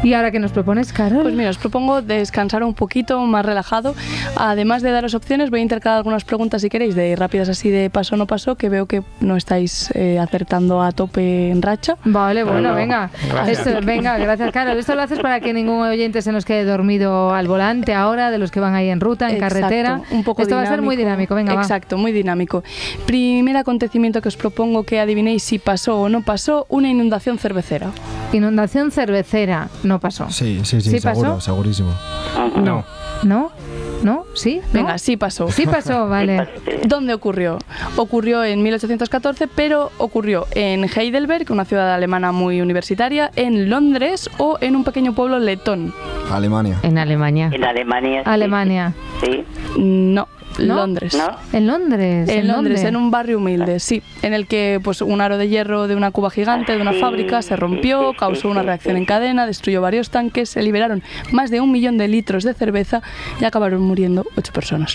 ¿Y ahora qué nos propones, Carol? Pues mira, os propongo descansar un poquito, más relajado. Además de daros opciones, voy a intercalar algunas preguntas, si queréis, de rápidas así de paso o no paso, que veo que no estáis acertando a tope en racha. Vale, bueno, venga. Gracias. Venga, gracias, Carol. Esto lo haces para que ningún oyente se nos quede dormido al volante ahora, de los que van ahí en ruta, en carretera. Un poco Esto dinámico. Va a ser muy dinámico, venga, Exacto, muy dinámico. Primer acontecimiento que os propongo que adivinéis si pasó o no pasó, una inundación cervecera. Inundación cervecera. No pasó. Sí, ¿Sí seguro, pasó? segurísimo. No. ¿No? ¿No? ¿Sí? ¿No? Venga, sí pasó. Sí pasó, vale. ¿Dónde ocurrió? Ocurrió en 1814, pero ocurrió en Heidelberg, una ciudad alemana muy universitaria, en Londres o en un pequeño pueblo letón. Alemania. En Alemania. En Alemania. Sí. Alemania. Sí. No. ¿No? Londres. ¿No? En Londres. En Londres, dónde? en un barrio humilde, sí, en el que pues un aro de hierro de una cuba gigante de una fábrica se rompió, causó una reacción en cadena, destruyó varios tanques, se liberaron más de 1 millón de litros de cerveza y acabaron muriendo 8 personas.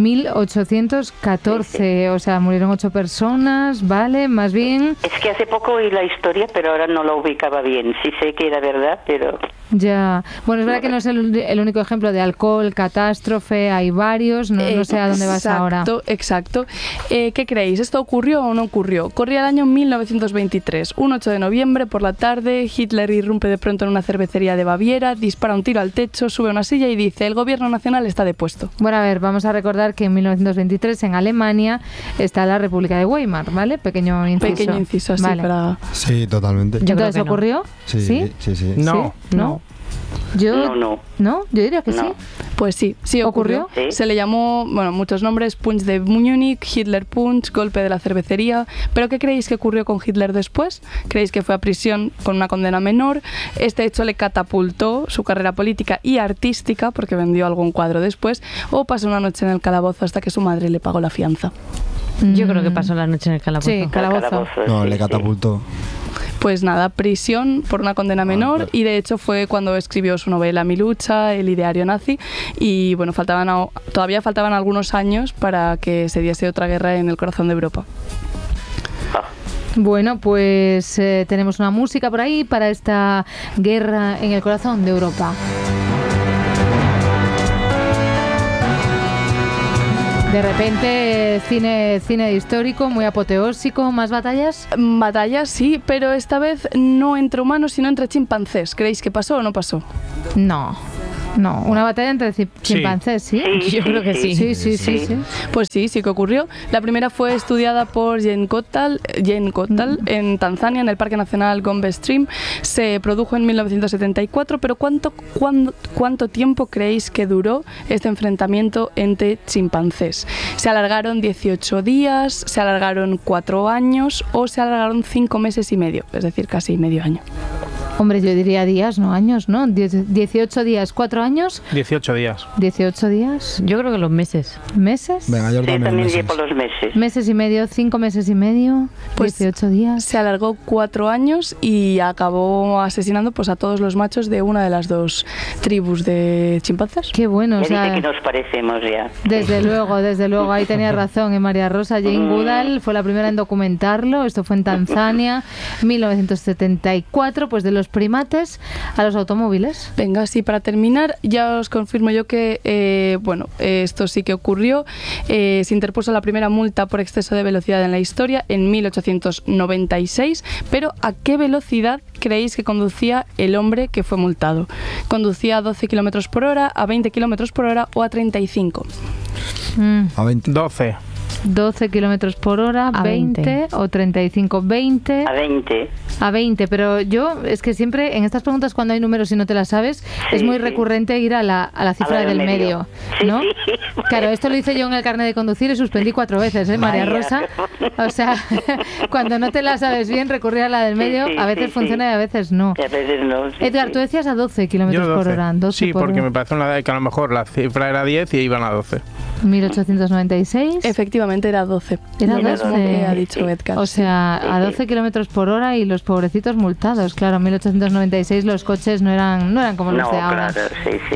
1814, o sea, murieron 8 personas, vale, más bien. Es que hace poco oí la historia, pero ahora no la ubicaba bien. Sí sé que era verdad, pero... Ya. Bueno, es verdad que no es el único ejemplo de alcohol, catástrofe, hay varios, no sé a dónde vas ahora. Exacto. ¿Qué creéis? ¿Esto ocurrió o no ocurrió? Corría el año 1923, un 8 de noviembre por la tarde, Hitler irrumpe de pronto en una cervecería de Baviera, dispara un tiro al techo, sube a una silla y dice: el gobierno nacional está depuesto. Bueno, a ver, vamos a recordar que en 1923 en Alemania está la República de Weimar, ¿vale? Pequeño inciso. Así vale. para... Sí, totalmente. ¿Entonces ocurrió? Sí. No. ¿No? Yo, No. ¿No? Yo diría que No. sí. Pues sí ocurrió. ¿Sí? Se le llamó, muchos nombres: Punch de Múnich, Hitler Punch, golpe de la cervecería. ¿Pero qué creéis que ocurrió con Hitler después? ¿Creéis que fue a prisión con una condena menor? Este hecho le catapultó su carrera política y artística, porque vendió algún cuadro después, o pasó una noche en el calabozo hasta que su madre le pagó la fianza. Yo creo que pasó la noche en el calabozo. Sí, calabozo. No, sí, le sí. catapultó. Pues nada, prisión por una condena menor, claro. y de hecho fue cuando escribió su novela Mi lucha, el ideario nazi, y bueno, todavía faltaban algunos años para que se diese otra guerra en el corazón de Europa. Bueno, pues tenemos una música por ahí para esta guerra en el corazón de Europa. De repente, cine histórico, muy apoteósico, ¿más batallas? Batallas, sí, pero esta vez no entre humanos, sino entre chimpancés. ¿Creéis que pasó o no pasó? No, una batalla entre chimpancés, ¿sí? Yo creo que sí. Sí. Pues sí que ocurrió. La primera fue estudiada por Jane Goodall en Tanzania, en el Parque Nacional Gombe Stream. Se produjo en 1974, pero ¿cuánto tiempo creéis que duró este enfrentamiento entre chimpancés? ¿Se alargaron 18 días, se alargaron 4 años o se alargaron 5 meses y medio? Es decir, casi medio año. Hombre, yo diría días, no años, ¿no? 18 días, 4 años. 18 días. 18 días. Yo creo que los meses. ¿Meses? Venga, yo Sí, también también meses. llevo los meses. Meses y medio, 5 meses y medio, Pues 18 días. Se alargó 4 años y acabó asesinando pues a todos los machos de una de las 2 tribus de chimpancés. Qué bueno, o Ya sea, dice que nos parecemos ya. desde luego, ahí tenía razón, María Rosa. Jane Goodall fue la primera en documentarlo, esto fue en Tanzania, 1974, pues de los primates a los automóviles. Venga, sí, para terminar, ya os confirmo yo que, esto sí que ocurrió. Se interpuso la primera multa por exceso de velocidad en la historia en 1896, pero ¿a qué velocidad creéis que conducía el hombre que fue multado? ¿Conducía a 12 km por hora, a 20 km por hora o a 35? A 20. 12. 12 kilómetros por hora, A 20 o 35, 20. A 20. A 20, pero yo es que siempre en estas preguntas cuando hay números y no te las sabes, es muy recurrente ir a la cifra del medio, ¿no? Sí. Claro, esto lo hice yo en el carnet de conducir y suspendí 4 veces, María Vaya. Rosa. O sea, cuando no te la sabes bien, recurrir a la del medio, Sí, a veces funciona y a veces no. A veces no. Sí, Edgar, sí. tú decías a 12 Yo kilómetros por 12. hora. 12 Sí, por porque hora. me parece que a lo mejor la cifra era 10 y iban a 12. 1896. Efectivamente era 12. Era Lo mismo 12. que ha dicho Edgar. O sea, a 12 kilómetros por hora y los pobrecitos multados. Claro, en 1896 los coches no eran como los No, de ahora. claro, sí.